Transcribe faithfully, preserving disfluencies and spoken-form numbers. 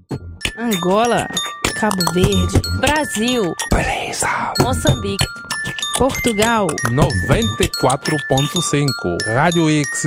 Angola, Cabo Verde, Brasil, Beleza. Moçambique, Portugal, noventa e quatro ponto cinco. Rádio X